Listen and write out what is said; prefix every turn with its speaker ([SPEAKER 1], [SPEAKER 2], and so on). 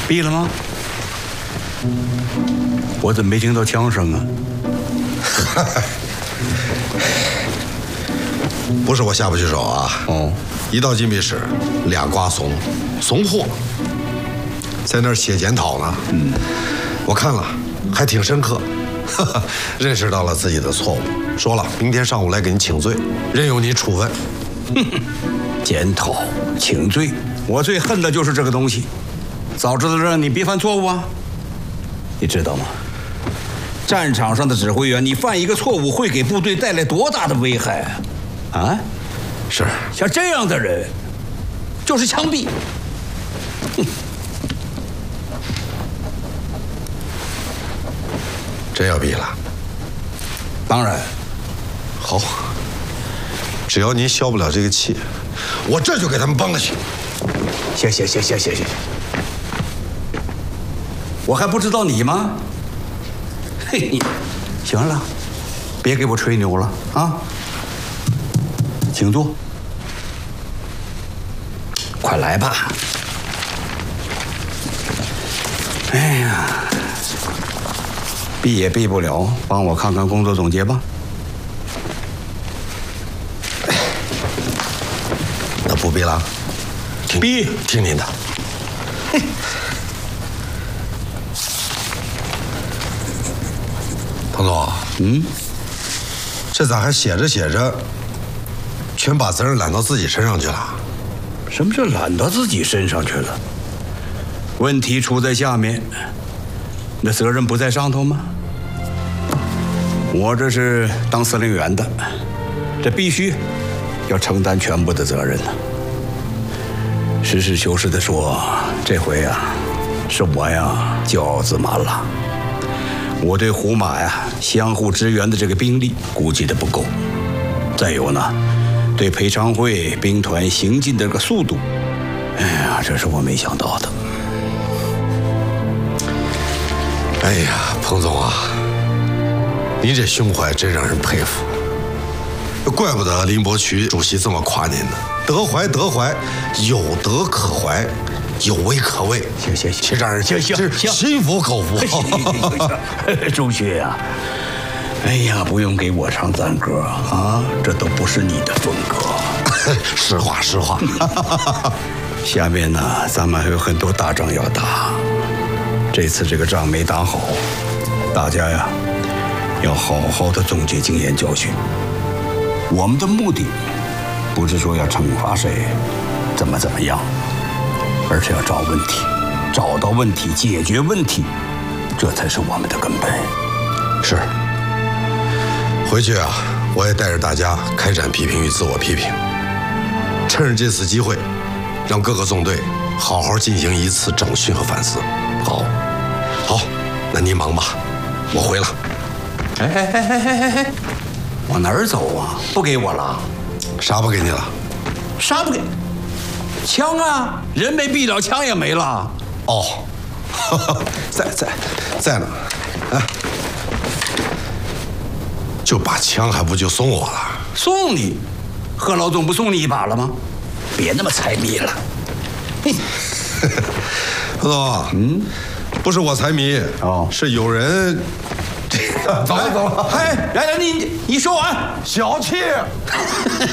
[SPEAKER 1] 毙了吗？我怎么没听到枪声啊？
[SPEAKER 2] 不是我下不去手啊。
[SPEAKER 1] 哦，
[SPEAKER 2] 一到禁闭室，俩瓜怂货，在那儿写检讨呢。我看了，还挺深刻，认识到了自己的错误。说了，明天上午来给你请罪，任由你处分。
[SPEAKER 1] 检讨、请罪，我最恨的就是这个东西。早知道让你别犯错误啊！你知道吗？战场上的指挥员，你犯一个错误会给部队带来多大的危害啊！啊，
[SPEAKER 2] 是，
[SPEAKER 1] 像这样的人，就是枪毙。
[SPEAKER 2] 真要毙了？
[SPEAKER 1] 当然。
[SPEAKER 2] 好，只要您消不了这个气，我这就给他们崩了去。
[SPEAKER 1] 行，我还不知道你吗？嘿，行了，别给我吹牛了啊！请坐，快来吧。哎呀，避也避不了，帮我看看工作总结吧。
[SPEAKER 2] 那不必了，听您的。彭总，这咋还写着，全把责任揽到自己身上去了？
[SPEAKER 1] 什么是揽到自己身上去了？问题出在下面，那责任不在上头吗？我这是当司令员的，这必须要承担全部的责任呢。实事求是的说，这回啊，是我呀骄傲自满了。我对胡马呀相互支援的这个兵力估计的不够，再有呢，对裴昌会兵团行进的这个速度，哎呀，这是我没想到的。
[SPEAKER 2] 哎呀，彭总啊，您这胸怀真让人佩服，怪不得林伯渠主席这么夸您呢。德怀，有德可怀，有为可畏。
[SPEAKER 1] 行，
[SPEAKER 2] 这让人
[SPEAKER 1] 行，
[SPEAKER 2] 心服口服。
[SPEAKER 1] 行，朱旭啊，哎呀，不用给我唱赞歌啊，这都不是你的风格。
[SPEAKER 2] 实话。
[SPEAKER 1] 下面呢，咱们还有很多大仗要打。这次这个仗没打好，大家呀要好好的总结经验教训。我们的目的不是说要惩罚谁，怎么样，而是要找问题，找到问题，解决问题，这才是我们的根本。
[SPEAKER 2] 是。回去啊，我也带着大家开展批评与自我批评，趁着这次机会，让各个纵队好好进行一次整训和反思。好，那您忙吧，我回了。
[SPEAKER 1] 哎，往哪儿走啊？不给我了？
[SPEAKER 2] 啥不给你了？
[SPEAKER 1] 啥不给？枪啊，人没毙了，枪也没了。
[SPEAKER 2] 哦，在呢。啊，就把枪还不就送我了？
[SPEAKER 1] 送你？贺老总不送你一把了吗？别那么财迷了。
[SPEAKER 2] 彭总，不是我财迷
[SPEAKER 1] 哦，
[SPEAKER 2] 是有人。走了。
[SPEAKER 1] 哎，来，你说完。
[SPEAKER 2] 小气。